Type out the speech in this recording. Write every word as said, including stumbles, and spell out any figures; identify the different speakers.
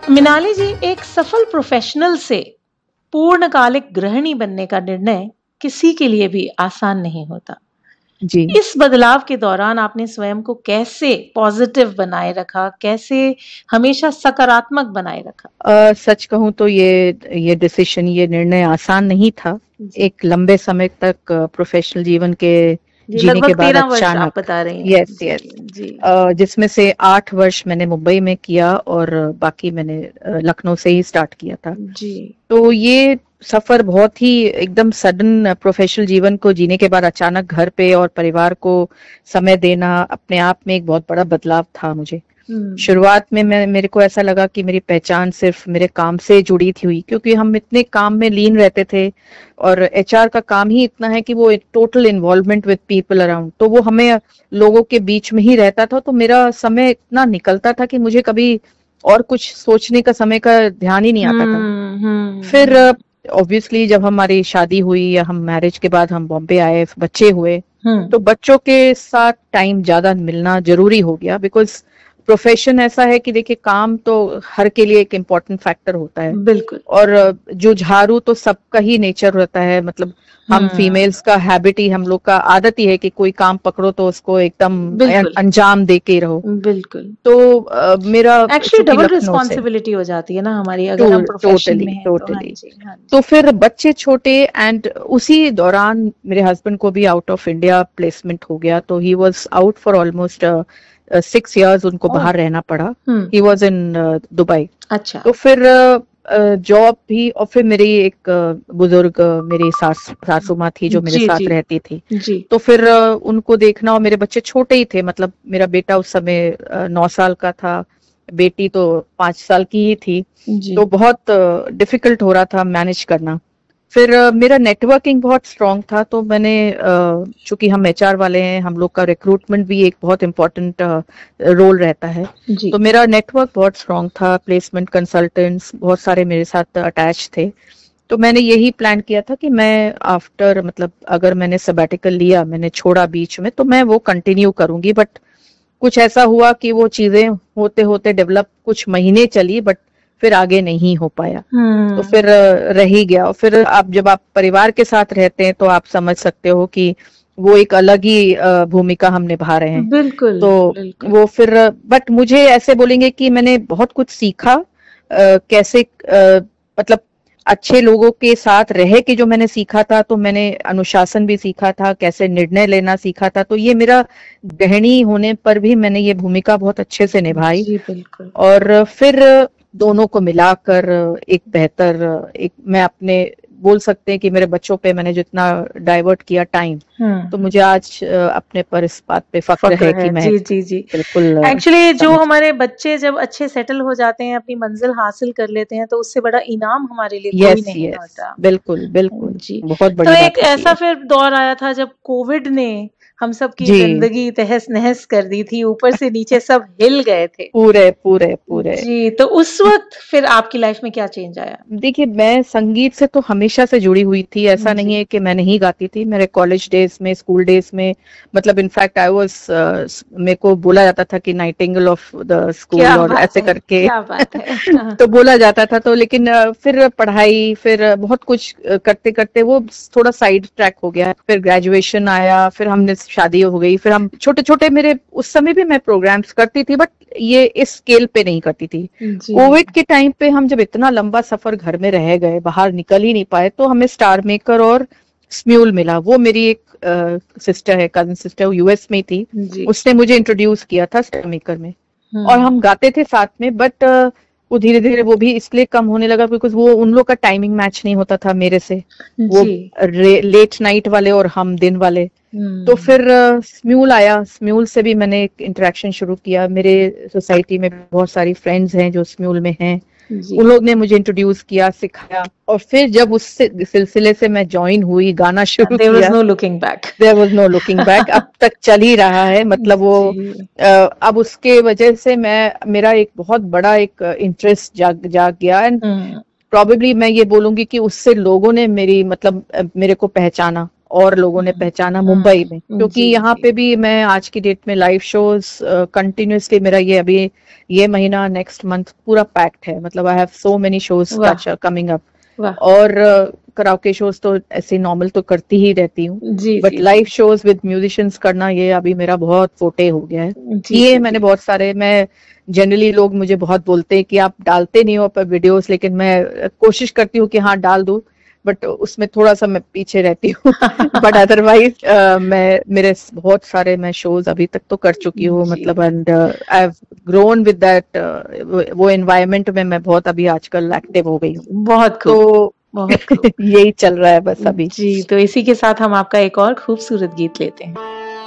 Speaker 1: मिनाली जी, एक सफल प्रोफेशनल से पूर्णकालिक गृहिणी बनने का निर्णय किसी के लिए भी आसान नहीं होता।
Speaker 2: जी।
Speaker 1: इस बदलाव के दौरान आपने स्वयं को कैसे पॉजिटिव बनाए रखा, कैसे हमेशा सकारात्मक बनाए रखा?
Speaker 2: अ, सच कहूँ तो ये ये डिसीजन, ये निर्णय आसान नहीं था।
Speaker 1: जी।
Speaker 2: एक लंबे समय तक प्रोफेशनल जीवन के
Speaker 1: जी,
Speaker 2: जीने के
Speaker 1: लगभग
Speaker 2: बाद
Speaker 1: तेरह वर्ष आप
Speaker 2: अचानक,
Speaker 1: बता रही हैं।
Speaker 2: यस
Speaker 1: जी,
Speaker 2: यस,
Speaker 1: जी।
Speaker 2: अ, जिसमें से आठ वर्ष मैंने मुंबई में किया और बाकी मैंने अ, लखनऊ से ही स्टार्ट किया था।
Speaker 1: जी।
Speaker 2: तो ये सफर बहुत ही एकदम सडन प्रोफेशनल जीवन को जीने के बाद अचानक घर पे और परिवार को समय देना अपने आप में एक बहुत बड़ा बदलाव था मुझे।
Speaker 1: हम्म,
Speaker 2: शुरुआत में मैं मेरे को ऐसा लगा कि मेरी पहचान सिर्फ मेरे काम से जुड़ी थी हुई, क्योंकि हम इतने काम में लीन रहते थे और एचआर का काम ही इतना है कि वो total involvement with people around, तो वो हमें लोगों के बीच में ही रहता था। तो मेरा समय इतना निकलता था कि मुझे कभी और कुछ सोचने का समय का ध्यान ही नहीं आता था।
Speaker 1: हम्म, हम्म,
Speaker 2: फिर ऑब्वियसली जब हमारी शादी हुई या हम मैरिज के बाद हम बॉम्बे आए, बच्चे हुए,
Speaker 1: हम्म,
Speaker 2: तो बच्चों के साथ टाइम ज्यादा मिलना जरूरी हो गया। बिकॉज प्रोफेशन ऐसा है कि देखिए, काम तो हर के लिए एक इम्पोर्टेंट फैक्टर होता है
Speaker 1: बिल्कुल।
Speaker 2: और जो झाड़ू तो सबका ही नेचर रहता है। मतलब हम
Speaker 1: हम्म,
Speaker 2: फीमेल्स का हैबिट ही, हम लोग का आदत ही है कि कोई काम पकड़ो तो उसको एकदम
Speaker 1: बिल्कुल।
Speaker 2: अंजाम दे के ही रहो।
Speaker 1: बिल्कुल।
Speaker 2: तो अ, मेरा
Speaker 1: एक्चुअली
Speaker 2: चूंकि
Speaker 1: डबल
Speaker 2: लखनऊ से,
Speaker 1: रिस्पॉन्सिबिलिटी हो जाती है ना हमारी, अगर हम प्रोफेशन
Speaker 2: टोटली
Speaker 1: में हैं तो। हाँ
Speaker 2: टोटली
Speaker 1: जी, हाँ जी।
Speaker 2: तो फिर बच्चे छोटे एंड उसी दौरान मेरे हस्बैंड को भी आउट ऑफ इंडिया प्लेसमेंट हो गया, तो he was out for almost six years, उनको
Speaker 1: ओह,
Speaker 2: बाहर रहना पड़ा।
Speaker 1: हम्म,
Speaker 2: ही वाज इन दुबई।
Speaker 1: अच्छा।
Speaker 2: तो फिर जॉब भी, और फिर मेरी एक अ, बुजुर्ग अ, मेरी सास सासू माँ थी जो मेरे
Speaker 1: जी,
Speaker 2: साथ
Speaker 1: जी,
Speaker 2: रहती थी।
Speaker 1: जी।
Speaker 2: तो फिर अ, उनको देखना, और मेरे बच्चे छोटे ही थे। मतलब मेरा बेटा उस समय अ, नौ साल का था, बेटी तो पांच साल की ही थी।
Speaker 1: जी।
Speaker 2: तो बहुत डिफिकल्ट हो रहा था मैनेज करना। फिर अ, मेरा नेटवर्किंग बहुत स्ट्रांग था, तो मैंने अ, चूंकि हम एचआर वाले हैं, हम लोग का रिक्रूटमेंट भी एक बहुत इम्पोर्टेंट रोल रहता है।
Speaker 1: जी।
Speaker 2: तो मेरा नेटवर्क बहुत स्ट्रांग था, प्लेसमेंट कंसल्टेंट्स बहुत सारे मेरे साथ अटैच थे। तो मैंने यही प्लान किया था कि मैं आफ्टर, मतलब अगर मैंने सबैटिकल लिया, मैंने छोड़ा बीच में, तो मैं वो कंटिन्यू करूंगी। बट कुछ ऐसा हुआ कि वो चीजें होते होते डेवलप कुछ महीने चली, बट फिर आगे नहीं हो पाया। तो
Speaker 1: हम्म,
Speaker 2: फिर अ, रह ही गया। और फिर आप जब आप परिवार के साथ रहते हैं तो आप समझ सकते हो कि वो एक अलग ही अ, भूमिका हम निभा रहे हैं।
Speaker 1: बिल्कुल,
Speaker 2: तो
Speaker 1: बिल्कुल।
Speaker 2: वो फिर, बट मुझे ऐसे बोलेंगे कि मैंने बहुत कुछ सीखा। अ, कैसे अ, मतलब अच्छे लोगों के साथ रह के जो मैंने सीखा था, तो मैंने अनुशासन भी सीखा था, कैसे निर्णय लेना सीखा था। तो ये मेरा गृहिणी होने पर भी मैंने ये भूमिका बहुत अच्छे से निभाई।
Speaker 1: जी, बिल्कुल।
Speaker 2: और फिर दोनों को मिलाकर एक बेहतर, एक मैं अपने बोल सकते हैं कि मेरे बच्चों पे मैंने जितना डाइवर्ट किया टाइम, तो
Speaker 1: हम्म,
Speaker 2: मुझे आज अ, अपने पर इस बात पे फक्र
Speaker 1: फक्र
Speaker 2: है कि
Speaker 1: है।
Speaker 2: मैं
Speaker 1: जी, जी, जी।
Speaker 2: बिल्कुल अ,
Speaker 1: एक्चुअली जो
Speaker 2: समझ।
Speaker 1: हमारे बच्चे जब अच्छे सेटल हो जाते हैं, अपनी मंजिल हासिल कर लेते हैं, तो उससे बड़ा इनाम हमारे लिए कोई
Speaker 2: यस
Speaker 1: नहीं
Speaker 2: यस,
Speaker 1: होता।
Speaker 2: बिल्कुल बिल्कुल,
Speaker 1: जी।
Speaker 2: बहुत
Speaker 1: तो
Speaker 2: बड़ी
Speaker 1: एक
Speaker 2: बात होती
Speaker 1: ऐसा
Speaker 2: है।
Speaker 1: फिर दौर आया था जब कोविड ने हम सबकी
Speaker 2: जी,
Speaker 1: जिंदगी तहस-नहस कर दी थी, ऊपर से नीचे सब हिल गए थे।
Speaker 2: पूरे पूरे पूरे।
Speaker 1: जी, तो उस वक़्त फिर आपकी लाइफ में क्या चेंज आया?
Speaker 2: देखिए, मैं संगीत से तो हमेशा से जुड़ी हुई थी। ऐसा नहीं
Speaker 1: जी।
Speaker 2: है कि मैं नहीं गाती थी। मेरे कॉलेज डेज में, स्कूल डेज में, मतलब इनफैक्ट आई वाज, मेरे को बोला जाता था कि नाइटिंगेल ऑफ द
Speaker 1: क्या
Speaker 2: स्कूल और
Speaker 1: बात
Speaker 2: ऐसे
Speaker 1: है!
Speaker 2: करके
Speaker 1: क्या बात है! हाँ,
Speaker 2: तो बोला जाता था। तो लेकिन अ, फिर पढ़ाई, फिर अ, बहुत कुछ करते करते वो थोड़ा साइड ट्रैक हो गया। फिर ग्रेजुएशन आया, फिर हमने शादी हो गई, फिर हम छोटे छोटे, मेरे उस समय भी मैं प्रोग्राम्स करती थी, बट ये इस स्केल पे नहीं करती थी।
Speaker 1: जी।
Speaker 2: कोविड के टाइम पे हम जब इतना लंबा सफर घर में रह गए, बाहर निकल ही नहीं पाए, तो हमें स्टार मेकर और स्म्यूल मिला। वो मेरी एक सिस्टर है, कजन सिस्टर, वो यूएस में थी।
Speaker 1: जी।
Speaker 2: उसने मुझे इंट्रोड्यूस किया था स्टार मेकर में, और
Speaker 1: हुँ।
Speaker 2: हम गाते थे साथ में। बट वो धीरे धीरे वो भी इसलिए कम होने लगा बिकॉज वो, उन लोग का टाइमिंग मैच नहीं होता था मेरे से। वो
Speaker 1: जी।
Speaker 2: लेट नाइट वाले और हम दिन वाले। तो
Speaker 1: हुँ।
Speaker 2: फिर स्म्यूल आया, स्म्यूल से भी मैंने एक इंटरेक्शन शुरू किया। मेरे सोसाइटी में बहुत सारी फ्रेंड्स हैं जो स्म्यूल में हैं,
Speaker 1: जी।
Speaker 2: उन लोग ने मुझे इंट्रोड्यूस किया, सिखाया। और फिर जब उस सिलसिले से मैं ज्वाइन हुई, गाना शुरू
Speaker 1: देयर वाज़
Speaker 2: किया,
Speaker 1: no looking back.
Speaker 2: There was no looking back. अब तक चल ही रहा है। मतलब वो
Speaker 1: जी।
Speaker 2: अ, अब उसके वजह से मैं, मेरा एक बहुत बड़ा एक इंटरेस्ट जाग जाग गया। And
Speaker 1: hmm.
Speaker 2: प्रॉबेबली मैं ये बोलूंगी कि उससे लोगों ने मेरी, मतलब अ, मेरे को पहचाना और लोगों ने पहचाना मुंबई में, क्योंकि
Speaker 1: जी,
Speaker 2: यहाँ
Speaker 1: जी।
Speaker 2: पे भी मैं आज की डेट में लाइव शोज कंटिन्यूसली, मेरा ये अभी ये महीना नेक्स्ट मंथ पूरा पैक्ड है, मतलब I have so many shows
Speaker 1: वाह,
Speaker 2: दैट आर कमिंग अप।
Speaker 1: वाह।
Speaker 2: और कराओके शोज तो ऐसे नॉर्मल तो करती ही रहती हूँ,
Speaker 1: जी,
Speaker 2: but
Speaker 1: ji,
Speaker 2: live
Speaker 1: ji.
Speaker 2: Shows with musicians करना ये अभी मेरा बहुत फोटे हो गया है।
Speaker 1: जी,
Speaker 2: किए
Speaker 1: जी,
Speaker 2: मैंने
Speaker 1: जी।
Speaker 2: बहुत सारे, मैं जनरली लोग मुझे बहुत बोलते हैं कि आप डालते नहीं हो पर वीडियोस, लेकिन मैं कोशिश करती हूँ कि हाँ डाल दूं, बट उसमें थोड़ा सा मैं पीछे रहती हूँ। बट अदरवाइज मैं मेरे बहुत सारे मैं शोज अभी तक तो कर चुकी हूँ,
Speaker 1: जी,
Speaker 2: मतलब and I have grown with that, वो एनवायरनमेंट में मैं बहुत अभी आजकल एक्टिव हो गई हूँ।
Speaker 1: बहुत खूब,
Speaker 2: तो
Speaker 1: बहुत खूब।
Speaker 2: यही चल रहा है बस अभी।
Speaker 1: जी, तो इसी के साथ हम आपका एक और खूबसूरत गीत लेते हैं।